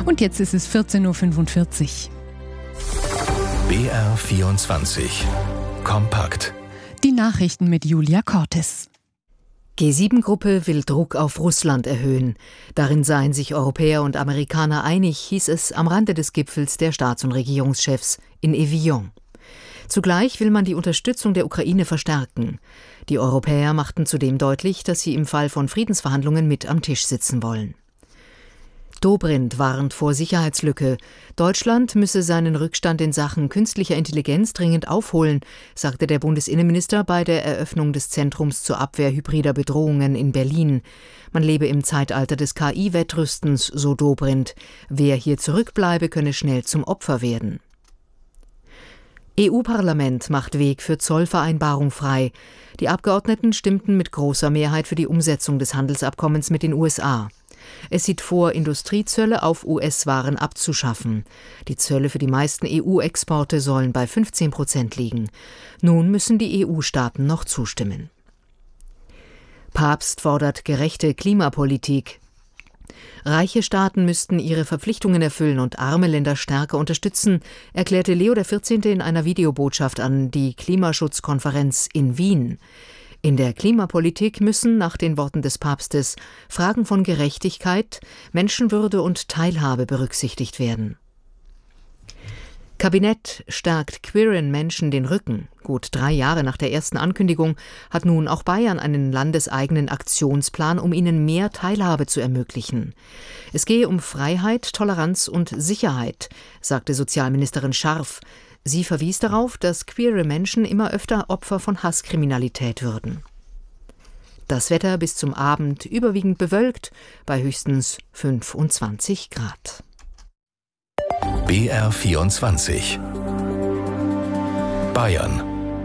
Und jetzt ist es 14:45 Uhr. BR24 Kompakt. Die Nachrichten mit Julia Cortes. G7-Gruppe will Druck auf Russland erhöhen. Darin seien sich Europäer und Amerikaner einig, hieß es am Rande des Gipfels der Staats- und Regierungschefs in Evian. Zugleich will man die Unterstützung der Ukraine verstärken. Die Europäer machten zudem deutlich, dass sie im Fall von Friedensverhandlungen mit am Tisch sitzen wollen. Dobrindt warnt vor Sicherheitslücke. Deutschland müsse seinen Rückstand in Sachen künstlicher Intelligenz dringend aufholen, sagte der Bundesinnenminister bei der Eröffnung des Zentrums zur Abwehr hybrider Bedrohungen in Berlin. Man lebe im Zeitalter des KI-Wettrüstens, so Dobrindt. Wer hier zurückbleibe, könne schnell zum Opfer werden. EU-Parlament macht Weg für Zollvereinbarung frei. Die Abgeordneten stimmten mit großer Mehrheit für die Umsetzung des Handelsabkommens mit den USA. Es sieht vor, Industriezölle auf US-Waren abzuschaffen. Die Zölle für die meisten EU-Exporte sollen bei 15% liegen. Nun müssen die EU-Staaten noch zustimmen. Papst fordert gerechte Klimapolitik. Reiche Staaten müssten ihre Verpflichtungen erfüllen und arme Länder stärker unterstützen, erklärte Leo XIV. In einer Videobotschaft an die Klimaschutzkonferenz in Wien. In der Klimapolitik müssen, nach den Worten des Papstes, Fragen von Gerechtigkeit, Menschenwürde und Teilhabe berücksichtigt werden. Kabinett stärkt queeren Menschen den Rücken. Gut 3 Jahre nach der ersten Ankündigung hat nun auch Bayern einen landeseigenen Aktionsplan, um ihnen mehr Teilhabe zu ermöglichen. Es gehe um Freiheit, Toleranz und Sicherheit, sagte Sozialministerin Scharf. Sie verwies darauf, dass queere Menschen immer öfter Opfer von Hasskriminalität würden. Das Wetter bis zum Abend überwiegend bewölkt, bei höchstens 25 Grad. BR24 Bayern.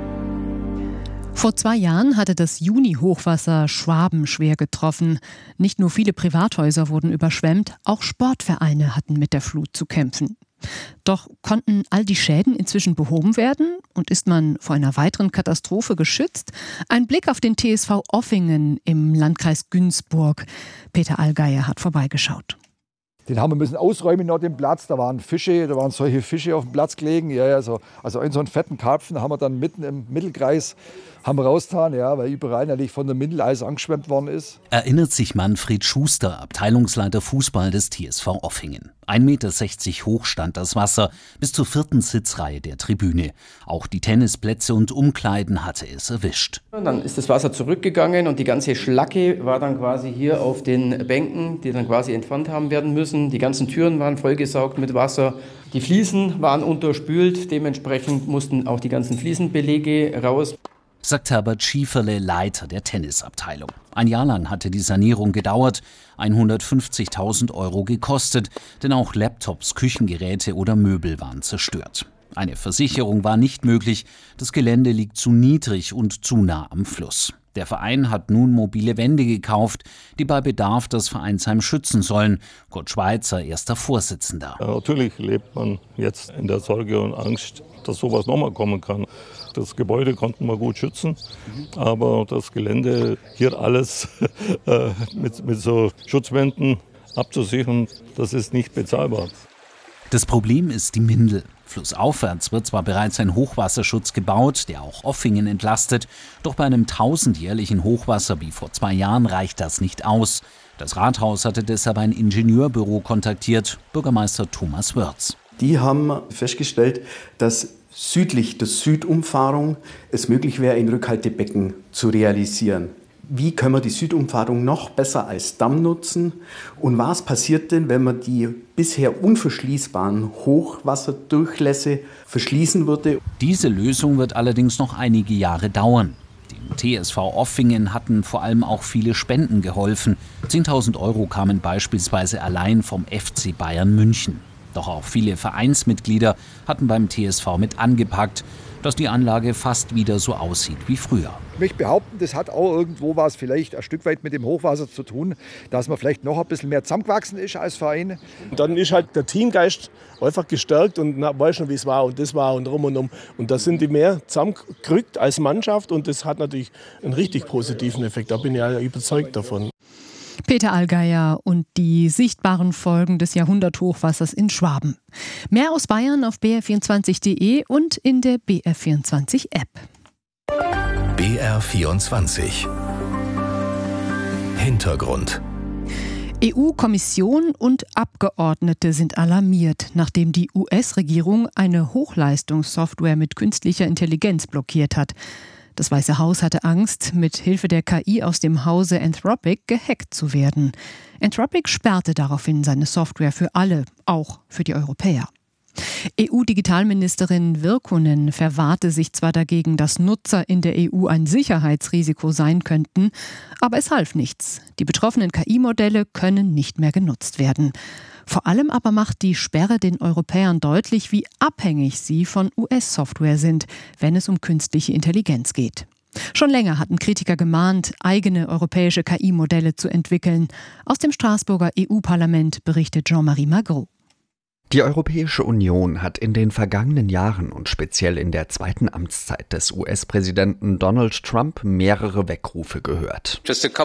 Vor 2 Jahren hatte das Juni-Hochwasser Schwaben schwer getroffen. Nicht nur viele Privathäuser wurden überschwemmt, auch Sportvereine hatten mit der Flut zu kämpfen. Doch konnten all die Schäden inzwischen behoben werden und ist man vor einer weiteren Katastrophe geschützt? Ein Blick auf den TSV Offingen im Landkreis Günzburg. Peter Allgeier hat vorbeigeschaut. Den haben wir müssen ausräumen nach dem Platz. Da waren Fische, da waren solche Fische auf dem Platz gelegen. Also in so einen fetten Karpfen haben wir dann mitten im Mittelkreis rausgetan, weil überall natürlich von der Mitteleis angeschwemmt worden ist. Erinnert sich Manfred Schuster, Abteilungsleiter Fußball des TSV Offingen. 1,60 Meter hoch stand das Wasser bis zur 4. Sitzreihe der Tribüne. Auch die Tennisplätze und Umkleiden hatte es erwischt. Dann ist das Wasser zurückgegangen und die ganze Schlacke war dann quasi hier auf den Bänken, die dann quasi entfernt haben werden müssen. Die ganzen Türen waren vollgesaugt mit Wasser. Die Fliesen waren unterspült, dementsprechend mussten auch die ganzen Fliesenbelege raus. Sagt Herbert Schieferle, Leiter der Tennisabteilung. 1 Jahr lang hatte die Sanierung gedauert, 150.000 € gekostet, denn auch Laptops, Küchengeräte oder Möbel waren zerstört. Eine Versicherung war nicht möglich, das Gelände liegt zu niedrig und zu nah am Fluss. Der Verein hat nun mobile Wände gekauft, die bei Bedarf das Vereinsheim schützen sollen. Kurt Schweizer, erster Vorsitzender. Natürlich lebt man jetzt in der Sorge und Angst, dass sowas nochmal kommen kann. Das Gebäude konnten wir gut schützen, aber das Gelände hier alles mit so Schutzwänden abzusichern, das ist nicht bezahlbar. Das Problem ist die Mindel. Flussaufwärts wird zwar bereits ein Hochwasserschutz gebaut, der auch Offingen entlastet, doch bei einem 1000-jährlichen Hochwasser wie vor 2 Jahren reicht das nicht aus. Das Rathaus hatte deshalb ein Ingenieurbüro kontaktiert, Bürgermeister Thomas Wörz. Die haben festgestellt, dass südlich der Südumfahrung es möglich wäre, ein Rückhaltebecken zu realisieren. Wie können wir die Südumfahrung noch besser als Damm nutzen? Und was passiert denn, wenn man die bisher unverschließbaren Hochwasserdurchlässe verschließen würde? Diese Lösung wird allerdings noch einige Jahre dauern. Dem TSV Offingen hatten vor allem auch viele Spenden geholfen. 10.000 € kamen beispielsweise allein vom FC Bayern München. Doch auch viele Vereinsmitglieder hatten beim TSV mit angepackt, dass die Anlage fast wieder so aussieht wie früher. Ich möchte behaupten, das hat auch irgendwo was vielleicht ein Stück weit mit dem Hochwasser zu tun, dass man vielleicht noch ein bisschen mehr zusammengewachsen ist als Verein. Und dann ist halt der Teamgeist einfach gestärkt und weiß schon, wie es war und das war und rum und um. Und da sind die mehr zusammengerückt als Mannschaft und das hat natürlich einen richtig positiven Effekt. Da bin ich ja überzeugt davon. Peter Allgeier und die sichtbaren Folgen des Jahrhunderthochwassers in Schwaben. Mehr aus Bayern auf br24.de und in der BR24-App. BR24 Hintergrund. EU-Kommission und Abgeordnete sind alarmiert, nachdem die US-Regierung eine Hochleistungssoftware mit künstlicher Intelligenz blockiert hat. Das Weiße Haus hatte Angst, mit Hilfe der KI aus dem Hause Anthropic gehackt zu werden. Anthropic sperrte daraufhin seine Software für alle, auch für die Europäer. EU-Digitalministerin Virkkunen verwahrte sich zwar dagegen, dass Nutzer in der EU ein Sicherheitsrisiko sein könnten, aber es half nichts. Die betroffenen KI-Modelle können nicht mehr genutzt werden. Vor allem aber macht die Sperre den Europäern deutlich, wie abhängig sie von US-Software sind, wenn es um künstliche Intelligenz geht. Schon länger hatten Kritiker gemahnt, eigene europäische KI-Modelle zu entwickeln. Aus dem Straßburger EU-Parlament berichtet Jean-Marie Magro. Die Europäische Union hat in den vergangenen Jahren und speziell in der zweiten Amtszeit des US-Präsidenten Donald Trump mehrere Weckrufe gehört.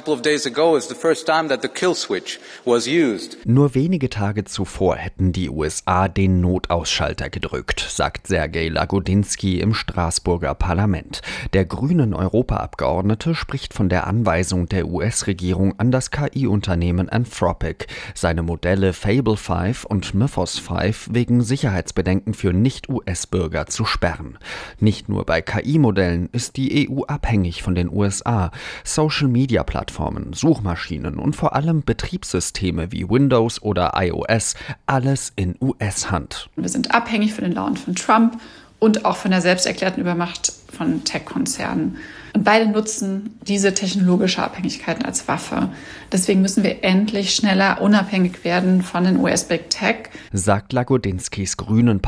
Nur wenige Tage zuvor hätten die USA den Notausschalter gedrückt, sagt Sergej Lagodinsky im Straßburger Parlament. Der grünen Europaabgeordnete spricht von der Anweisung der US-Regierung an das KI-Unternehmen Anthropic, seine Modelle Fable 5 und Mythos 5 wegen Sicherheitsbedenken für Nicht-US-Bürger zu sperren. Nicht nur bei KI-Modellen ist die EU abhängig von den USA. Social-Media-Plattformen, Suchmaschinen und vor allem Betriebssysteme wie Windows oder iOS, alles in US-Hand. Wir sind abhängig von den Launen von Trump und auch von der selbsterklärten Übermacht von Tech-Konzernen. Und beide nutzen diese technologische Abhängigkeiten als Waffe. Deswegen müssen wir endlich schneller unabhängig werden von den US-Big Tech, sagt Lagodinskys grünen